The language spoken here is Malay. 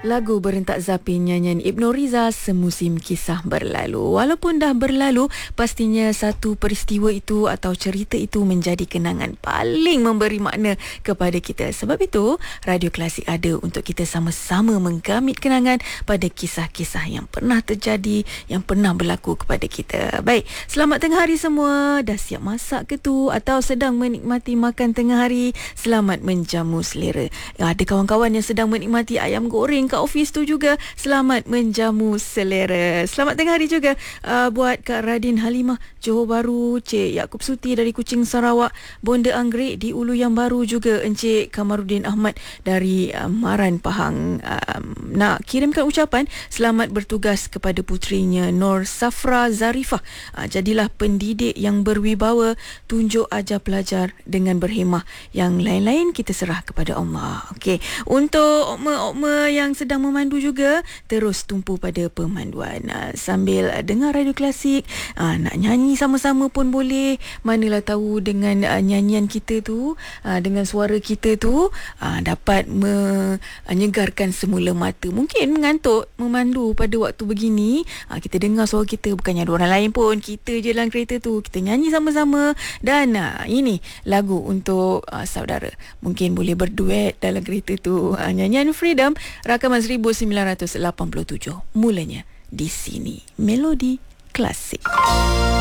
Lagu Berentak Zapi nyanyian Ibnu Riza Semusim Kisah Berlalu. Walaupun dah berlalu, pastinya satu peristiwa itu atau cerita itu menjadi kenangan paling memberi makna kepada kita. Sebab itu, Radio Klasik ada untuk kita sama-sama menggamit kenangan pada kisah-kisah yang pernah terjadi, yang pernah berlaku kepada kita. Baik, selamat tengah hari semua. Dah siap masak ke tu atau sedang menikmati makan tengah hari? Selamat menjamu selera. Ada kawan-kawan yang sedang menikmati ayam goreng kat office tu juga, selamat menjamu selera. Selamat tengah hari juga buat Kak Radin Halimah Johor Bahru, Cik Yaakob Suti dari Kuching Sarawak, Bonda Anggrek di Ulu Yang Baru juga, Encik Kamaruddin Ahmad dari Maran Pahang. Nak kirimkan ucapan selamat bertugas kepada putrinya Nur Safra Zarifah. Jadilah pendidik yang berwibawa, tunjuk ajar pelajar dengan berhemah. Yang lain-lain kita serah kepada Allah. Okey, untuk okma-okma yang sedang memandu juga, terus tumpu pada pemanduan sambil dengar Radio Klasik. Nak nyanyi sama-sama pun boleh. Manalah tahu dengan nyanyian kita tu, dengan suara kita tu dapat menyegarkan semula mata. Mungkin mengantuk memandu pada waktu begini, kita dengar suara kita, bukannya ada orang lain pun, kita je dalam kereta tu, kita nyanyi sama-sama. Dan ini lagu untuk saudara, mungkin boleh berduet dalam kereta tu. Nyanyian Freedom, rakaman 1987. Mulanya di sini Melodi Klasik.